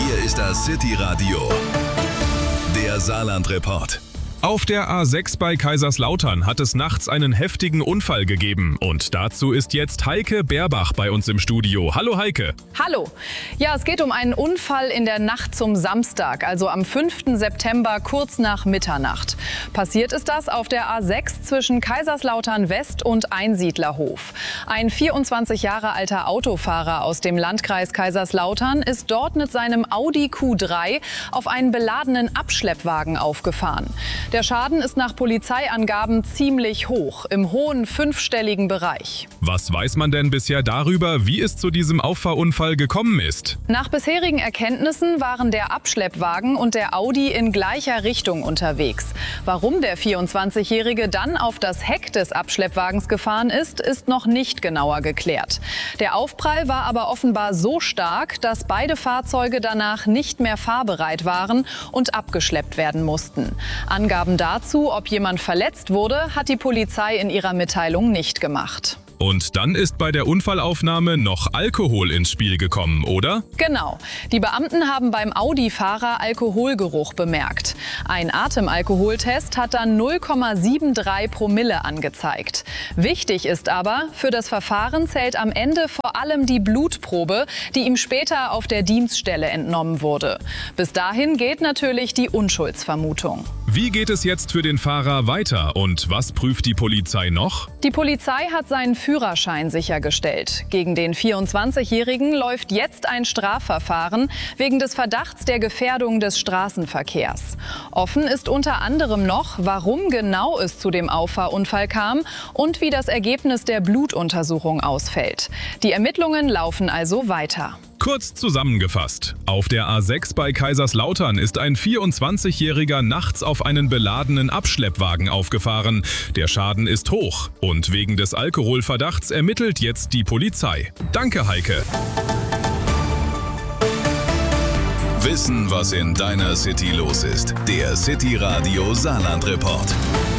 Hier ist das City Radio, der Saarland-Report. Auf der A6 bei Kaiserslautern hat es nachts einen heftigen Unfall gegeben. Und dazu ist jetzt Heike Berbach bei uns im Studio. Hallo Heike. Hallo. Ja, es geht um einen Unfall in der Nacht zum Samstag, also am 5. September kurz nach Mitternacht. Passiert ist das auf der A6 zwischen Kaiserslautern West und Einsiedlerhof. Ein 24 Jahre alter Autofahrer aus dem Landkreis Kaiserslautern ist dort mit seinem Audi Q3 auf einen beladenen Abschleppwagen aufgefahren. Der Schaden ist nach Polizeiangaben ziemlich hoch, im hohen fünfstelligen Bereich. Was weiß man denn bisher darüber, wie es zu diesem Auffahrunfall gekommen ist? Nach bisherigen Erkenntnissen waren der Abschleppwagen und der Audi in gleicher Richtung unterwegs. Warum der 24-Jährige dann auf das Heck des Abschleppwagens gefahren ist, ist noch nicht genauer geklärt. Der Aufprall war aber offenbar so stark, dass beide Fahrzeuge danach nicht mehr fahrbereit waren und abgeschleppt werden mussten. Angaben dazu, ob jemand verletzt wurde, hat die Polizei in ihrer Mitteilung nicht gemacht. Und dann ist bei der Unfallaufnahme noch Alkohol ins Spiel gekommen, oder? Genau. Die Beamten haben beim Audi-Fahrer Alkoholgeruch bemerkt. Ein Atemalkoholtest hat dann 0,73 Promille angezeigt. Wichtig ist aber, für das Verfahren zählt am Ende vor allem die Blutprobe, die ihm später auf der Dienststelle entnommen wurde. Bis dahin gilt natürlich die Unschuldsvermutung. Wie geht es jetzt für den Fahrer weiter und was prüft die Polizei noch? Die Polizei hat seinen Führerschein sichergestellt. Gegen den 24-Jährigen läuft jetzt ein Strafverfahren wegen des Verdachts der Gefährdung des Straßenverkehrs. Offen ist unter anderem noch, warum genau es zu dem Auffahrunfall kam und wie das Ergebnis der Blutuntersuchung ausfällt. Die Ermittlungen laufen also weiter. Kurz zusammengefasst, auf der A6 bei Kaiserslautern ist ein 24-Jähriger nachts auf einen beladenen Abschleppwagen aufgefahren. Der Schaden ist hoch und wegen des Alkoholverdachts ermittelt jetzt die Polizei. Danke, Heike. Wissen, was in deiner City los ist. Der City Radio Saarland-Report.